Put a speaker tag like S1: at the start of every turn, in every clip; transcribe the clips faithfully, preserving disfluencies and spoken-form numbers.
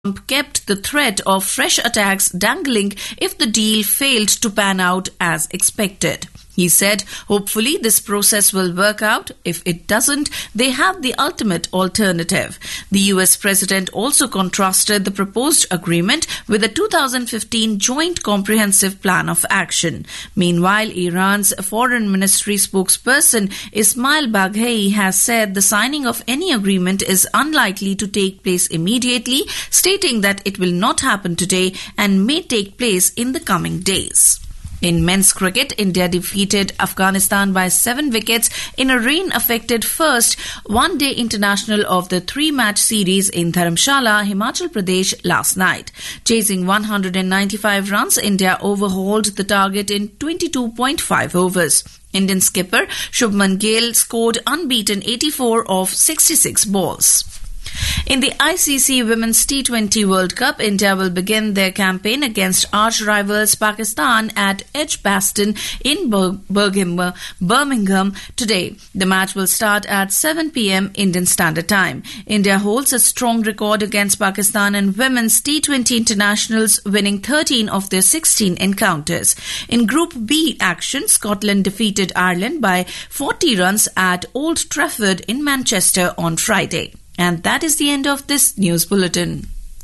S1: kept the threat of fresh attacks dangling if the deal failed to pan out as expected. He said, hopefully this process will work out. If it doesn't, they have the ultimate alternative. The U S president also contrasted the proposed agreement with the two thousand fifteen Joint Comprehensive Plan of Action. Meanwhile, Iran's foreign ministry spokesperson Ismail Baghei has said the signing of any agreement is unlikely to take place immediately, stating that it will not happen today and may take place in the coming days. In men's cricket, India defeated Afghanistan by seven wickets in a rain-affected first one-day international of the three-match series in Dharamshala, Himachal Pradesh last night. Chasing one hundred ninety-five runs, India overhauled the target in twenty-two point five overs. Indian skipper Shubman Gill scored unbeaten eighty-four of sixty-six balls. In the I C C Women's T twenty World Cup, India will begin their campaign against arch-rivals Pakistan at Edgbaston in Birmingham, Birmingham today. The match will start at seven p.m. Indian Standard Time. India holds a strong record against Pakistan in women's T twenty internationals, winning thirteen of their sixteen encounters. In Group B action, Scotland defeated Ireland by forty runs at Old Trafford in Manchester on Friday. And that is the end of this news bulletin.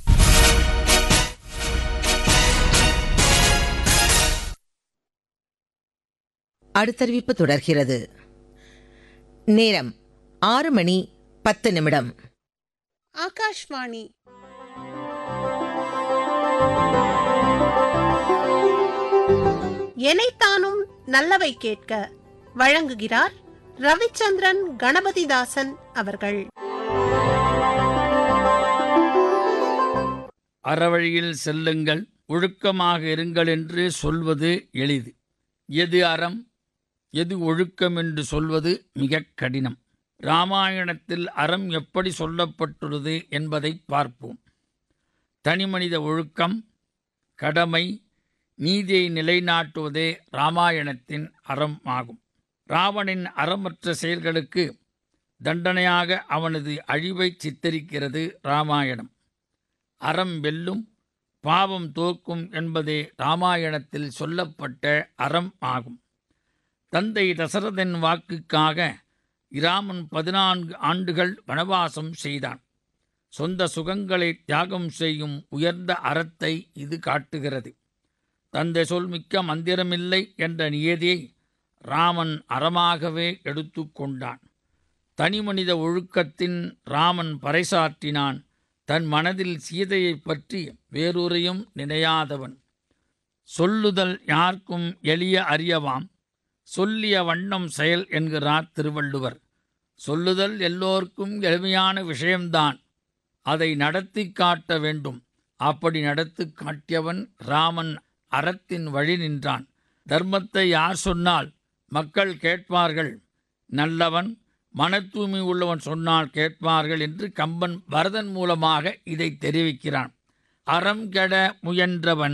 S2: அடுத்தறிவிப்பு தொடர்கிறது. நேரம் ஆறு மணி பத்து நிமிடம்.
S3: ஆகாஷ்வாணி எனைத்தானும் நல்லவை கேட்க வழங்குகிறார் ரவிச்சந்திரன் கணபதிதாசன் அவர்கள்.
S4: அறவழியில் செல்லுங்கள், ஒழுக்கமாக இருங்கள் என்று சொல்வது எளிது. எது அறம், எது ஒழுக்கம் என்று சொல்வது மிக கடினம். இராமாயணத்தில் அறம் எப்படி சொல்லப்பட்டுள்ளது என்பதை பார்ப்போம். தனிமனித ஒழுக்கம், கடமை, நீதியை நிலைநாட்டுவதே இராமாயணத்தின் அறம் ஆகும். ராவணின் அறமற்ற செயல்களுக்கு தண்டனையாக அவனது அழிவை சித்தரிக்கிறது இராமாயணம். அறம் வெல்லும், பாவம் தோற்கும் என்பதே இராமாயணத்தில் சொல்லப்பட்ட அறம் ஆகும். தந்தை தசரதன் வாக்குக்காக இராமன் பதினான்கு ஆண்டுகள் வனவாசம் செய்தான். சொந்த சுகங்களை தியாகம் செய்யும் உயர்ந்த அறத்தை இது காட்டுகிறது. தந்தை சொல் மிக்க மந்திரமில்லை என்ற நியதியை ராமன் அறமாகவே எடுத்து கொண்டான். தனிமனித ஒழுக்கத்தின் ராமன் பறைசாற்றினான். தன் மனதில் சீதையை பற்றி வேறொரையும் நினையாதவன். சொல்லுதல் யார்க்கும் எளிய அறியவாம், சொல்லிய வண்ணம் செயல் என்கிறார் திருவள்ளுவர். சொல்லுதல் எல்லோருக்கும் எளிமையான விஷயம்தான், அதை நடத்தி காட்ட வேண்டும். அப்படி நடத்தி காட்டியவன் ராமன் அறத்தின் வழி நின்றான். தர்மத்தை யார் சொன்னால் மக்கள் கேட்பார்கள், நல்லவன் மன தூய்மை உள்ளவன் சொன்னால் கேட்பார்கள் என்று கம்பன் பரதன் மூலமாக இதை தெரிவிக்கிறான். அறம் கெட முயன்றவன்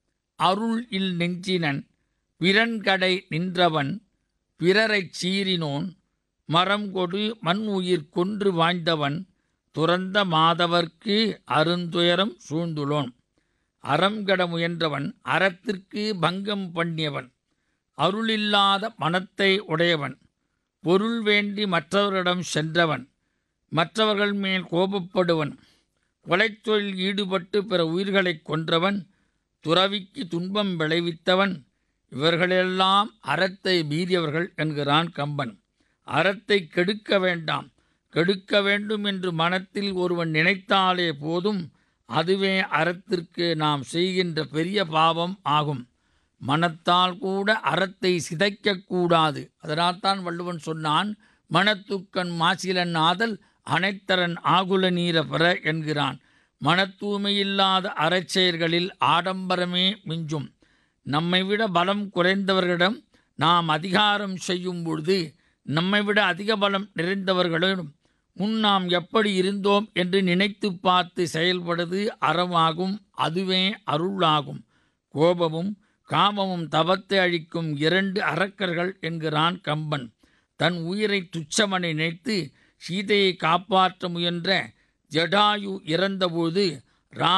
S4: அருள் இல் நெஞ்சினன், பிறன்கடை நின்றவன் பிறரைச் சீறினோன், மரம் கொடு மண் உயிர் கொன்று வாய்ந்தவன், துறந்த மாதவர்க்கு அருந்துயரம் சூழ்ந்துளோன். அறம் கெட முயன்றவன் அறத்திற்கு பங்கம் பண்ணியவன், அருளில்லாத மனத்தை உடையவன், பொருள் வேண்டி மற்றவர்களிடம் சென்றவன், மற்றவர்கள் மேல் கோபப்படுவன், கொலைத்தொழில் ஈடுபட்டு பிற உயிர்களைக் கொன்றவன், துறவிக்கு துன்பம் விளைவித்தவன், இவர்களெல்லாம் அறத்தை மீறியவர்கள் என்கிறான் கம்பன். அறத்தை கெடுக்க வேண்டாம், கெடுக்க வேண்டும் என்று மனத்தில் ஒருவன் நினைத்தாலே போதும், அதுவே அறத்திற்கு நாம் செய்கின்ற பெரிய பாவம் ஆகும். மனத்தால் கூட அறத்தை சிதைக்கக்கூடாது. அதனால்தான் வள்ளுவன் சொன்னான், மனத்துக்கண் மாசிலன் ஆதல் அனைத்தரன் ஆகுல நீர பெற என்கிறான். மன தூய்மையில்லாத அறச்செயல்களில் ஆடம்பரமே மிஞ்சும். நம்மை விட பலம் குறைந்தவர்களிடம் நாம் அதிகாரம் செய்யும் பொழுது நம்மை விட அதிக பலம் நிறைந்தவர்களிடம் முன் நாம் எப்படி இருந்தோம் என்று நினைத்து பார்த்து செயல்படுவது அறமாகும். அதுவே அருளாகும். கோபமும் காமமும் தவத்தை அழிக்கும் இரண்டு அரக்கர்கள் என்கிறான் கம்பன். தன் உயிரை துச்சமனை நினைத்து சீதையை காப்பாற்ற முயன்ற ஜடாயு இறந்தபோது